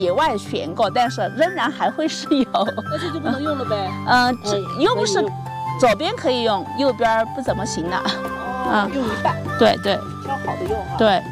野外选过，但是仍然还会是有。 那这就不能用了呗？ 又不是左边可以用，右边不怎么行了。 用一半。 对对， 挑好的用哈。 对。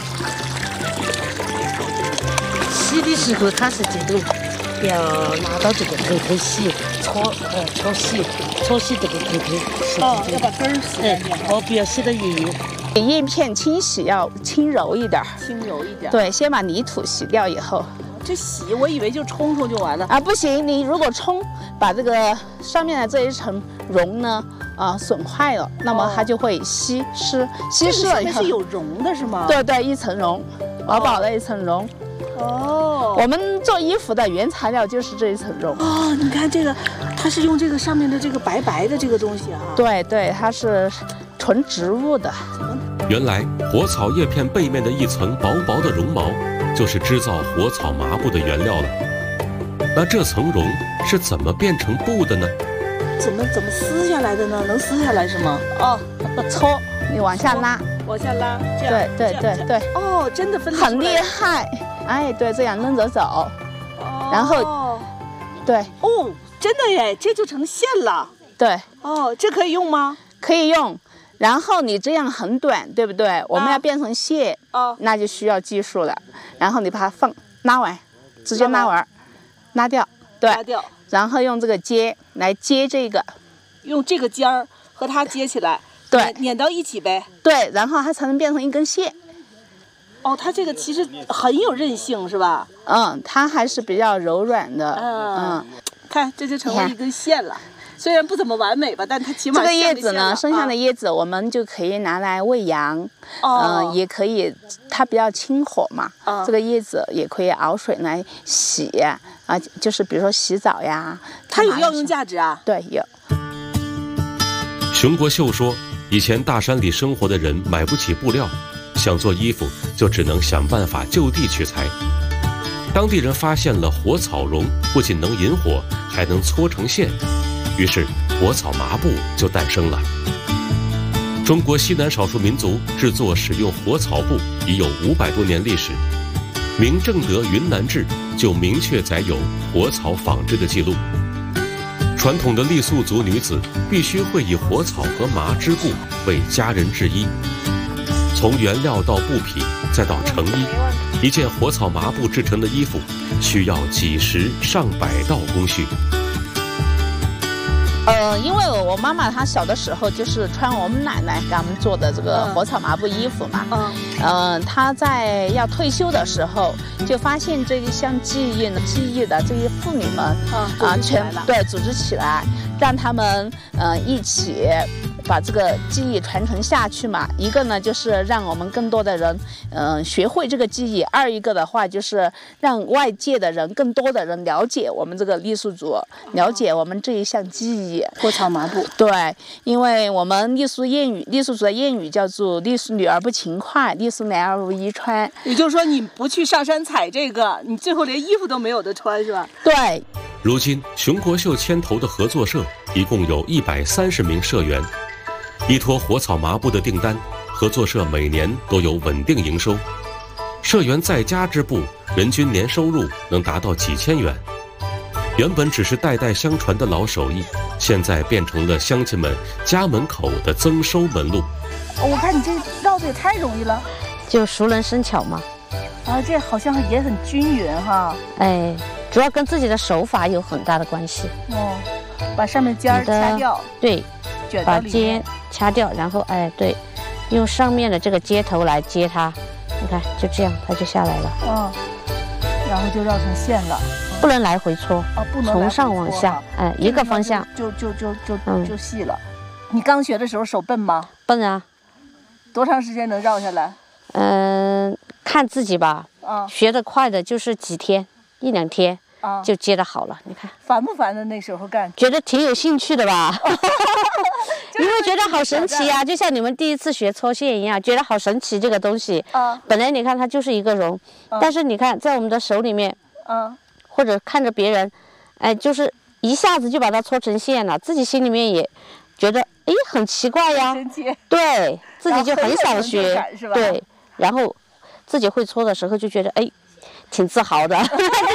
洗的时候它是这种，要拿到这个头头洗，搓洗这个头头。 要把根儿洗干净。 不要洗得硬。 叶片清洗要轻柔一点。 轻柔一点。 对，先把泥土洗掉以后。 这洗我以为就冲就完了。 不行，你如果冲，把这个上面的这一层绒呢，损坏了，那么它就会稀释了以后。 上面是有绒的是吗？ 对对，一层绒，薄薄的一层绒。我们做衣服的原材料就是这一层绒。 你看这个，它是用这个上面的这个白白的这个东西啊。 对对，它是纯植物的。 原来火草叶片背面的一层薄薄的绒毛，就是制造火草麻布的原料了。那这层绒是怎么变成布的呢？ 怎么撕下来的呢？能撕下来是吗？ 搓，你往下拉， 往下拉，这样。 对。 真的分得出来。 很厉害。对，这样弄着走，然后，对。 真的耶，这就成线了。 对。 这可以用吗？ 可以用。然后你这样很短，对不对？我们要变成线，那就需要技术了。然后你把它拉完，直接拉完，拉掉，对， 拉掉。然后用这个接来接这个， 用这个尖儿和它接起来， 对， 粘到一起呗。 对，然后它才能变成一根线。 它这个其实很有韧性，是吧？ 它还是比较柔软的。 看这就成了一根线了。虽然不怎么完美吧，但它起码这个叶子呢，剩下的叶子我们就可以拿来喂羊，也可以，它比较清火嘛，这个叶子也可以熬水来洗就是比如说洗澡呀。 它有药用价值啊？ 对，有。 熊国秀说，以前大山里生活的人买不起布料，想做衣服就只能想办法就地取材。当地人发现了火草绒，不仅能引火，还能搓成线。于是火草麻布就诞生了。中国西南少数民族制作使用火草布已有500多年历史，《明正德云南志》就明确载有火草纺织的记录。传统的傈僳族女子必须会以火草和麻织布为家人制衣，从原料到布匹再到成衣，一件火草麻布制成的衣服需要几十上百道工序。 因为我妈妈她小的时候就是穿我们奶奶给我们做的这个火草麻布衣服嘛。她在要退休的时候，就发现这一项技艺的这些妇女们组织起来，让他们一起把这个技艺传承下去嘛。一个呢就是让我们更多的人学会这个技艺，二一个的话就是让外界的人更多的人了解我们这个傈僳族，了解我们这一项技艺火草麻布。 对，因为我们傈僳族的谚语叫做傈僳女儿不勤快，傈僳男儿无衣穿。 也就是说你不去上山采这个，你最后连衣服都没有得穿，是吧？ 对。 如今熊国秀牵头的合作社一共有130名社员，依托火草麻布的订单，合作社每年都有稳定营收。社员在家织布，人均年收入能达到几千元。原本只是代代相传的老手艺，现在变成了乡亲们家门口的增收门路。 我看你这绕的也太容易了， 就熟能生巧嘛。 这好像也很均匀哈。 主要跟自己的手法有很大的关系。 把上面尖儿掐掉。 对， 卷到里面， 把尖掐掉，然后对，用上面的这个接头来接它，你看就这样它就下来了。 然后就绕成线了。 不能来回搓， 不能从上往下，一个方向就细了。你刚学的时候手笨吗？ 笨啊。 多长时间能绕下来？ 看自己吧。学得快的就是几天，1、2天就接得好了。你看烦不烦的？那时候干， 觉得挺有兴趣的吧？因为觉得好神奇呀，就像你们第一次学搓线一样，觉得好神奇这个东西。本来你看它就是一个绒，但是你看在我们的手里面，或者看着别人，就是一下子就把它搓成线了，自己心里面也觉得很奇怪呀。 神奇。 对，自己就很想学，对，然后自己会搓的时候就觉得挺自豪的。